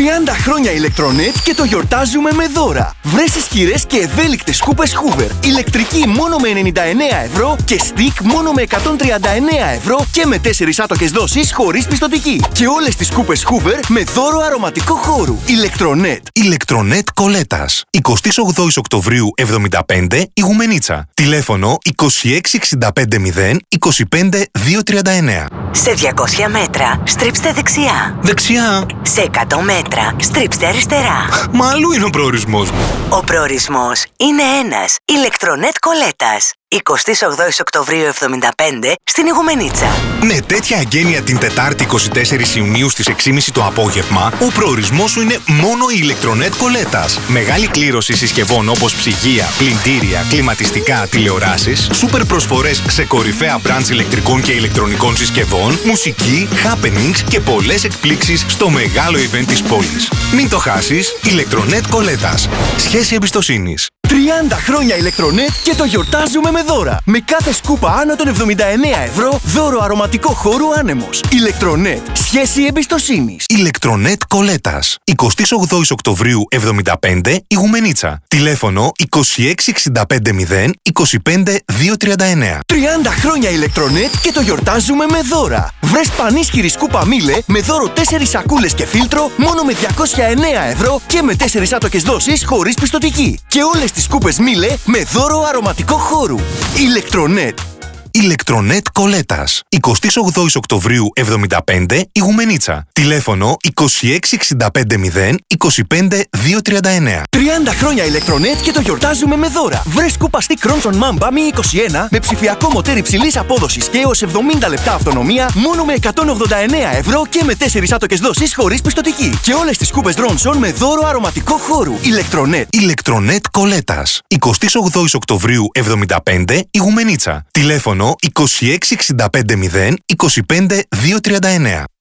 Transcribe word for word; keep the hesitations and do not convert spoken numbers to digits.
τριάντα χρόνια ηλεκτρονετ και το γιορτάζουμε με δώρα. Βρες ισχυρές και ευέλικτες σκούπες Hoover. Ηλεκτρική μόνο με ενενήντα εννέα ευρώ και stick μόνο με εκατόν τριάντα εννέα ευρώ και με τέσσερις άτοκες δόσεις χωρίς πιστωτική. Και όλες τις σκούπες Hoover με δώρο αρωματικό χώρου. Ηλεκτρονετ. Ηλεκτρονετ Κολέτας. εικοστή όγδοη Οκτωβρίου εβδομήντα πέντε η Γουμενίτσα. Τηλέφωνο είκοσι έξι εξήντα πέντε μηδέν είκοσι πέντε διακόσια τριάντα εννέα. Σε διακόσια μέτρα στρίψτε δεξιά. Δεξιά. Σε εκατό μέτρα στρίψτε αριστερά. Μα αλλού είναι ο προορισμός μου. Ο προορισμός είναι ένας. Ηλεκτρονετ Κολέτας. εικοστή όγδοη Οκτωβρίου εβδομήντα πέντε στην Ιγουμενίτσα. Με τέτοια εγγένεια την Τετάρτη εικοστή τέταρτη Ιουνίου στις έξι και μισή το απόγευμα, ο προορισμός σου είναι μόνο η Ηλεκτρονετ Κολέτας. Μεγάλη κλήρωση συσκευών όπως ψυγεία, πλυντήρια, κλιματιστικά, τηλεοράσεις, σούπερ προσφορές σε κορυφαία μπραντς ηλεκτρικών και ηλεκτρονικών συσκευών, μουσική, happenings και πολλές εκπλήξεις στο μεγάλο event της πόλης. Μην το χάσεις, Ηλεκτρονετ Κολέτας. Σχέση εμπιστοσύνης. τριάντα χρόνια ηλεκτρονετ και το γιορτάζουμε με δώρα. Με κάθε σκούπα άνω των εβδομήντα εννέα ευρώ, δώρο αρωματικό χώρου άνεμος. Ηλεκτρονετ. Σχέση εμπιστοσύνης. Ηλεκτρονετ Κολέτας. εικοστή όγδοη Οκτωβρίου εβδομήντα πέντε η Γουμενίτσα. Τηλέφωνο είκοσι έξι εξήντα πέντε μηδέν είκοσι πέντε διακόσια τριάντα εννέα. τριάντα χρόνια ηλεκτρονετ και το γιορτάζουμε με δώρα. Βρες πανίσχυρη σκούπα Μίλε με δώρο τέσσερις σακούλες και φίλτρο μόνο με διακόσια εννέα ευρώ και με τέσσερις άτοκες δόσεις χωρίς πιστωτική. Και όλες τις σκούπες Μίλε με δώρο αρωματικό χώρου. Ηλεκτρονετ. Ηλεκτρονετ Κολέτας. εικοστή όγδοη Οκτωβρίου εβδομήντα πέντε η Γουμενίτσα. Τηλέφωνο είκοσι έξι εξήντα πέντε μηδέν είκοσι πέντε διακόσια τριάντα εννέα. τριάντα χρόνια ηλεκτρονετ και το γιορτάζουμε με δώρα. Βρες σκούπα stick Cromson Mamba μι είκοσι ένα με ψηφιακό μοτέρ υψηλής απόδοσης και έως εβδομήντα λεπτά αυτονομία μόνο με εκατόν ογδόντα εννέα ευρώ και με τέσσερις άτοκες δόσεις χωρίς πιστωτική. Και όλες τις σκούπες Ronson με δώρο αρωματικό χώρου. Ηλεκτρονετ. Ηλεκτρονετ Κολέτας. εικοστή όγδοη Οκτωβρίου εβδομήντα πέντε η Γουμενίτσα. Τηλέφωνο είκοσι έξι εξήντα πέντε μηδέν είκοσι πέντε διακόσια τριάντα εννέα.